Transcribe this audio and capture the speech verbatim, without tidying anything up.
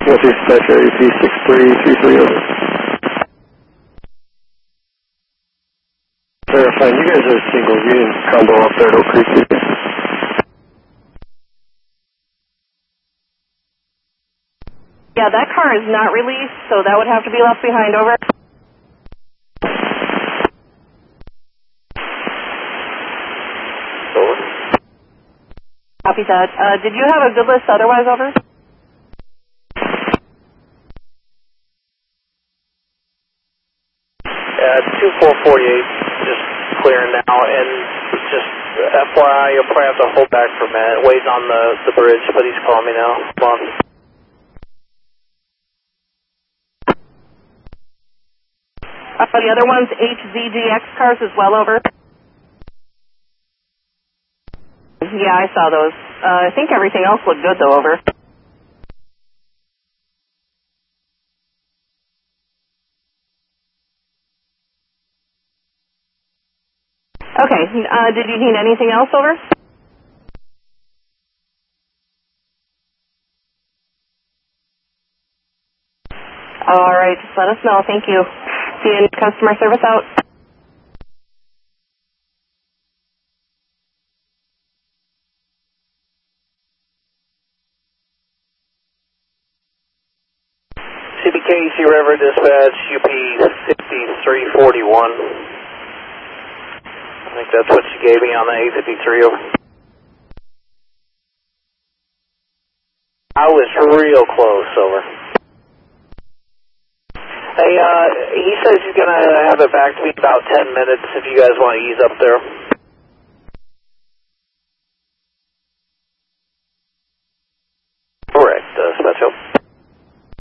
Northeast Dispatch A P six three three three over. Verifying, you guys are single, you didn't combo up there at Oak Creek, did you? Yeah, that car is not released, so that would have to be left behind, over. Over. Copy that. Uh, did you have a good list otherwise, over? Uh, two four forty-eight, just clearing now, and just F Y I, you'll probably have to hold back for a minute. Wade's on the, the bridge, but he's calling me now. Come on. Uh, the other one's H Z G X cars as well, over. Yeah, I saw those. Uh, I think everything else looked good, though, over. Okay, uh, did you need anything else, over? All right, just let us know. Thank you. See you in customer service out. C B K E C River Dispatch, U P fifty-three forty-one. I think that's what you gave me on the A fifty-three, over. I was real close, over. Hey, uh, he says he's going to have it back to me in about ten minutes if you guys want to ease up there.